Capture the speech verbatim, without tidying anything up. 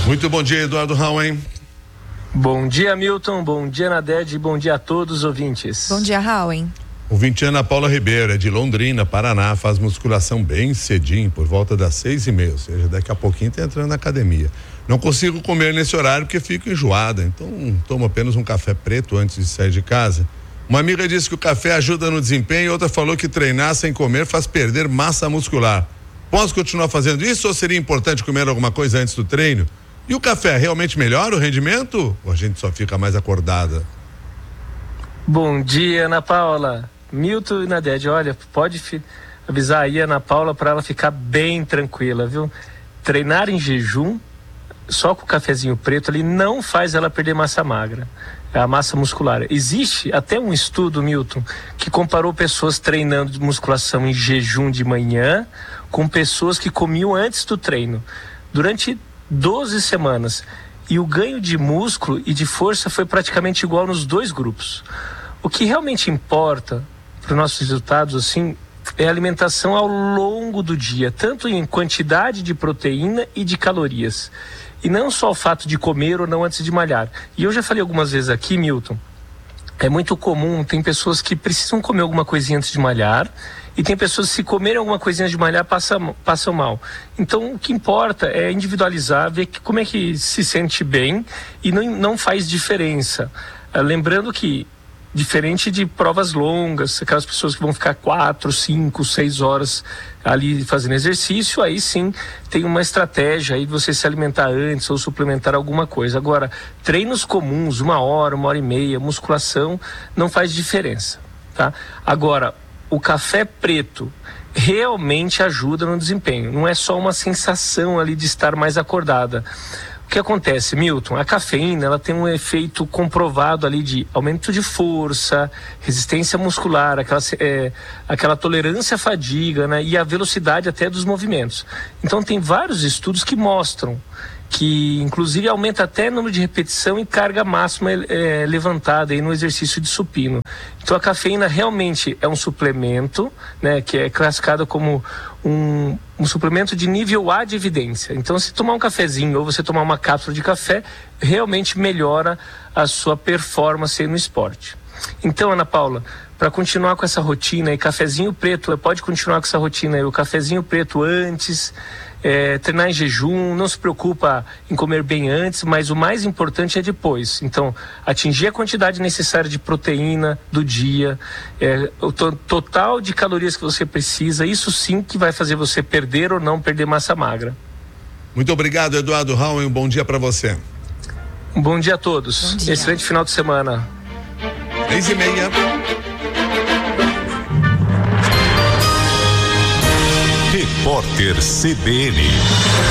Muito bom dia, Eduardo Rauen. Bom dia, Milton. Bom dia, Nadege. Bom dia a todos os ouvintes. Bom dia, Rauen. Ouvinte Ana Paula Ribeiro, é de Londrina, Paraná, faz musculação bem cedinho, por volta das seis e meia, ou seja, daqui a pouquinho tá entrando na academia. Não consigo comer nesse horário porque fico enjoada, então tomo apenas um café preto antes de sair de casa. Uma amiga disse que o café ajuda no desempenho e outra falou que treinar sem comer faz perder massa muscular. Posso continuar fazendo isso ou seria importante comer alguma coisa antes do treino? E o café realmente melhora o rendimento? Ou a gente só fica mais acordada? Bom dia, Ana Paula. Milton e Nadege, olha, pode fi- avisar aí a Ana Paula para ela ficar bem tranquila, viu? Treinar em jejum, só com o cafezinho preto ali, não faz ela perder massa magra, a massa muscular. Existe até um estudo, Milton, que comparou pessoas treinando de musculação em jejum de manhã com pessoas que comiam antes do treino, durante doze semanas. E o ganho de músculo e de força foi praticamente igual nos dois grupos. O que realmente importa para os nossos resultados, assim, é a alimentação ao longo do dia, tanto em quantidade de proteína e de calorias. E não só o fato de comer ou não antes de malhar. E eu já falei algumas vezes aqui, Milton, é muito comum, tem pessoas que precisam comer alguma coisinha antes de malhar, e tem pessoas que se comerem alguma coisinha antes de malhar passam, passam mal. Então o que importa é individualizar, ver que, como é que se sente bem e não, não faz diferença. Ah, lembrando que diferente de provas longas, aquelas pessoas que vão ficar quatro, cinco, seis horas ali fazendo exercício, aí sim tem uma estratégia aí de você se alimentar antes ou suplementar alguma coisa. Agora, treinos comuns, uma hora, uma hora e meia, musculação, não faz diferença, tá? Agora, o café preto realmente ajuda no desempenho, não é só uma sensação ali de estar mais acordada. O que acontece, Milton? A cafeína, ela tem um efeito comprovado ali de aumento de força, resistência muscular, aquela, é, aquela tolerância à fadiga, né? E a velocidade até dos movimentos. Então tem vários estudos que mostram que inclusive aumenta até o número de repetição e carga máxima é, levantada aí no exercício de supino. Então a cafeína realmente é um suplemento, né, que é classificado como um, um suplemento de nível A de evidência. Então se tomar um cafezinho ou você tomar uma cápsula de café, realmente melhora a sua performance aí no esporte. Então, Ana Paula, para continuar com essa rotina aí, cafezinho preto, pode continuar com essa rotina aí, o cafezinho preto antes, é, treinar em jejum, não se preocupa em comer bem antes, mas o mais importante é depois. Então, atingir a quantidade necessária de proteína do dia, é, o to- total de calorias que você precisa, isso sim que vai fazer você perder ou não perder massa magra. Muito obrigado, Eduardo Rauen, um bom dia para você. Um bom dia a todos, Bom dia. Excelente final de semana. Seis e meia. Repórter C B N.